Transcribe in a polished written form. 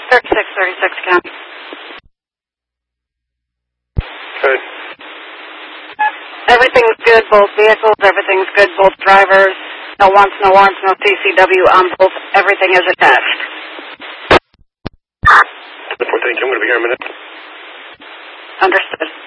3636 County. Good. Everything's good, both vehicles, everything's good, both drivers. No wants, no warrants, no CCW on both. Everything is attached. Thank you. I'm going to be here in a minute. Understood.